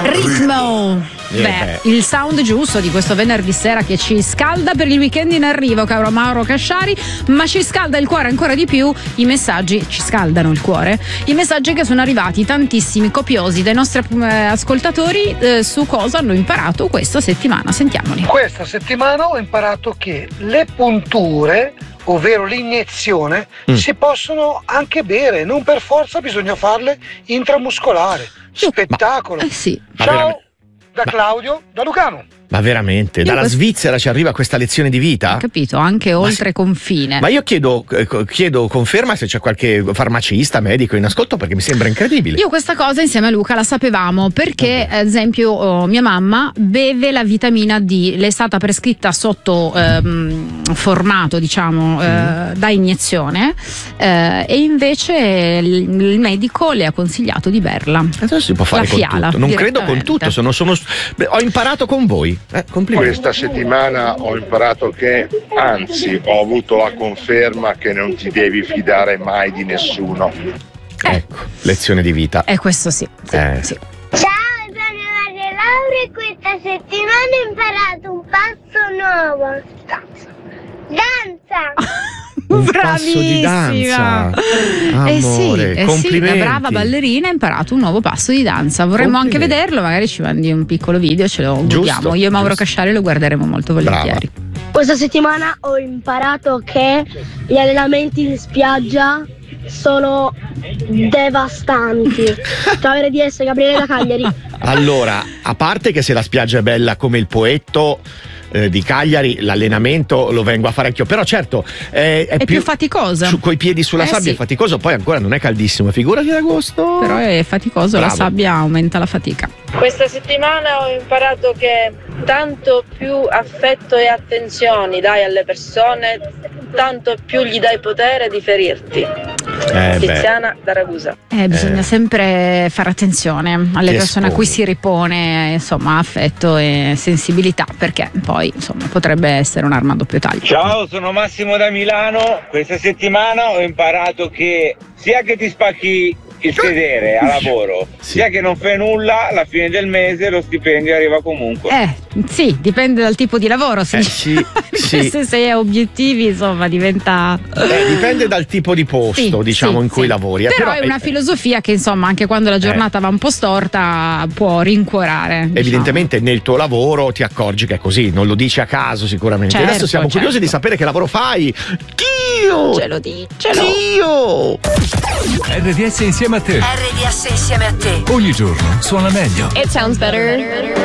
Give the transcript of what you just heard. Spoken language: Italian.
Ritmo. Il sound giusto di questo venerdì sera che ci scalda per il weekend in arrivo, caro Mauro Casciari, ma ci scalda il cuore ancora di più i messaggi, ci scaldano il cuore, i messaggi che sono arrivati tantissimi, copiosi dai nostri ascoltatori su cosa hanno imparato questa settimana. Sentiamoli. Questa settimana ho imparato che le punture, ovvero l'iniezione, si possono anche bere, non per forza bisogna farle intramuscolare. Spettacolo. Sì. Ciao da Claudio, da Lugano. Ma veramente? Dalla Svizzera ci arriva questa lezione di vita? Ho capito, anche oltre confine. Ma io chiedo conferma se c'è qualche farmacista, medico in ascolto, perché mi sembra incredibile. Io questa cosa insieme a Luca la sapevamo perché, ad esempio, mia mamma beve la vitamina D, le è stata prescritta sotto formato, diciamo, da iniezione, e invece il medico le ha consigliato di berla. Adesso si può fare con tutto. Non credo con tutto, ho imparato con voi. Complimenti. Questa settimana ho imparato che, anzi, ho avuto la conferma che non ti devi fidare mai di nessuno. Ecco, lezione di vita. Questo sì. Sì. Ciao, sono Maria Laura e questa settimana ho imparato un passo nuovo. Danza! Un passo di danza. Amore, complimenti. Da brava ballerina ha imparato un nuovo passo di danza. Vorremmo anche vederlo, magari ci mandi un piccolo video, ce lo guardiamo. Io e Mauro Casciari lo guarderemo molto volentieri. Questa settimana ho imparato che gli allenamenti in spiaggia sono devastanti. Ciao RDS, Gabriele da Cagliari. Allora, a parte che se la spiaggia è bella come il Poetto di Cagliari, l'allenamento lo vengo a fare anch'io, però certo è più faticoso, coi piedi sulla sabbia è faticoso, poi ancora non è caldissimo, figurati ad agosto, però è faticoso. Bravo. La sabbia aumenta la fatica. Questa settimana ho imparato che tanto più affetto e attenzioni dai alle persone, tanto più gli dai potere di ferirti. Tiziana da Ragusa. Bisogna sempre fare attenzione alle persone a cui si ripone, insomma, affetto e sensibilità, perché poi, insomma, potrebbe essere un'arma a doppio taglio. Ciao, sono Massimo da Milano. Questa settimana ho imparato che sia che ti spacchi il sedere a lavoro, sia che non fai nulla, alla fine del mese lo stipendio arriva comunque. Sì, dipende dal tipo di lavoro. Se sei a obiettivi, insomma, diventa. Dipende dal tipo di posto, diciamo, in cui lavori. Però è una filosofia che, insomma, anche quando la giornata va un po' storta, può rincuorare. Evidentemente nel tuo lavoro ti accorgi che è così, non lo dici a caso sicuramente. Adesso siamo curiosi di sapere che lavoro fai. Dio! Ce lo dicelo. Dio! RDS insieme a te. RDS insieme a te. Ogni giorno suona meglio. It sounds better